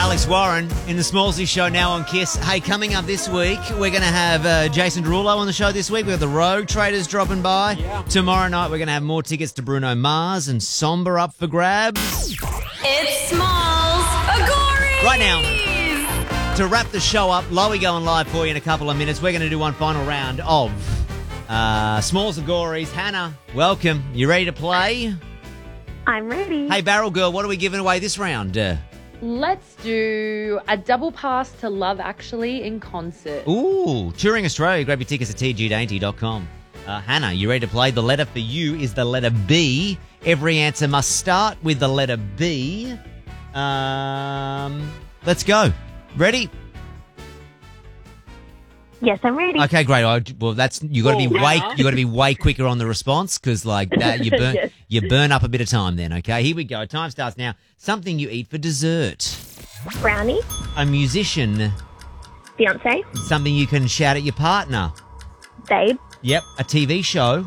Alex Warren in the Smallsy Show now on Kiss. Hey, coming up this week, we're going to have Jason Derulo on the show this week. We've got the Rogue Traders dropping by. Yeah. Tomorrow night, we're going to have more tickets to Bruno Mars and Somber up for grabs. It's Smalls Agori! Right now, to wrap the show up, Lowy going live for you in a couple of minutes. We're going to do one final round of Smalls Agories. Hannah, welcome. You ready to play? I'm ready. Hey, Barrel Girl, what are we giving away this round? Let's do a double pass to Love Actually in concert. Ooh, Touring Australia. Grab your tickets at tgdainty.com. Hannah, you ready to play? The letter for you is the letter B. Every answer must start with the letter B. Let's go. Ready? Yes, I'm ready. Okay, great. Well, you got to be way quicker on the response because like that you burn Yes. you burn up a bit of time then. Okay, here we go. Time starts now. Something you eat for dessert. Brownie. A musician. Beyonce. Something you can shout at your partner. Babe. Yep. A TV show.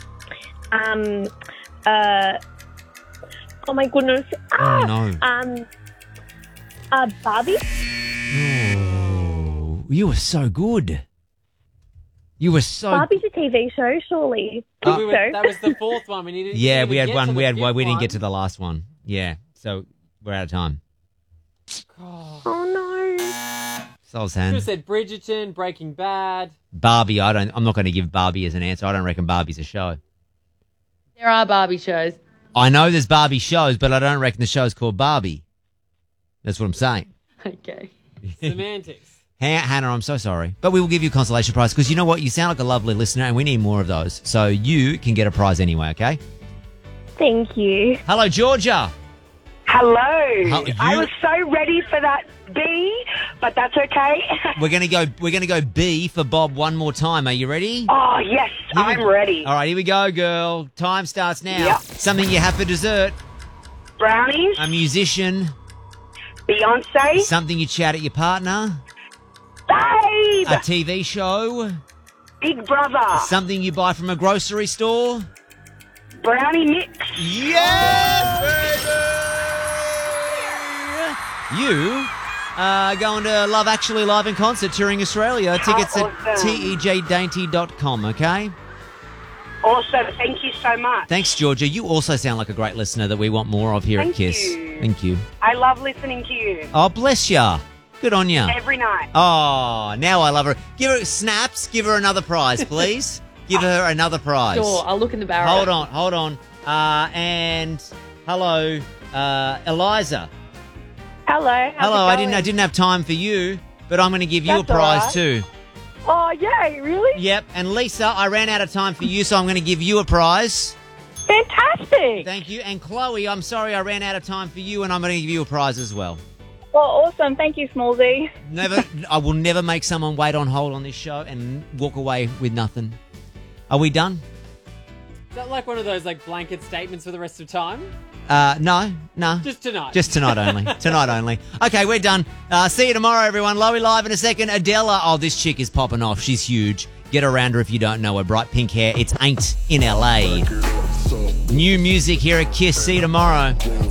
Oh my goodness. Oh no. Barbie. Oh, you were so good. You were so. Barbie's a TV show, surely. That was the fourth one. We needed. Yeah, we had get one. to We the had one. fifth We didn't one. get to the last one. Yeah, so we're out of time. Oh no. Soul's Should have hand. said Bridgerton, Breaking Bad. Barbie. I'm not going to give Barbie as an answer. I don't reckon Barbie's a show. There are Barbie shows. I know there's Barbie shows, but I don't reckon the show's called Barbie. That's what I'm saying. Okay. Semantics. Hannah, I'm so sorry. But we will give you a consolation prize because you know what? You sound like a lovely listener and we need more of those. So you can get a prize anyway, okay? Thank you. Hello, Georgia. Hello. I was so ready for that B, but that's okay. We're gonna go B for Bob one more time. Are you ready? Oh, yes, I'm ready. All right, here we go, girl. Time starts now. Yep. Something you have for dessert. Brownies, A musician. Beyonce, Something you shout at your partner. Babe, A TV show. Big Brother, Something you buy from a grocery store. Brownie Mix. Yes, baby! You are going to Love Actually live in concert touring Australia. Tickets at awesome. tejdainty.com, okay? Awesome, thank you so much. Thanks, Georgia. You also sound like a great listener that we want more of here at Thank Kiss. you. Thank you. I love listening to you Oh, bless ya. Good on ya. every night. Oh, now I love her. Give her snaps. Give her another prize, please. Give her another prize. Sure, I'll look in the barrel. Hold on. And hello, Eliza. Hello. How's Hello, it going? I didn't have time for you, but I'm going to give you That's a prize all right. too. Oh, yay, really? Yep. And Lisa, I ran out of time for you, so I'm going to give you a prize. Fantastic. Thank you. And Chloe, I'm sorry I ran out of time for you, and I'm going to give you a prize as well. Well, awesome. Thank you, Smallsy. I will never make someone wait on hold on this show and walk away with nothing. Are we done? Is that like one of those like blanket statements for the rest of time? No. Just tonight. Just tonight only. Tonight only. Okay, we're done. See you tomorrow, everyone. Lowy live in a second. Adela. Oh, this chick is popping off. She's huge. Get around her if you don't know her. Bright pink hair. It's Ain't in LA. New music here at Kiss. See you tomorrow.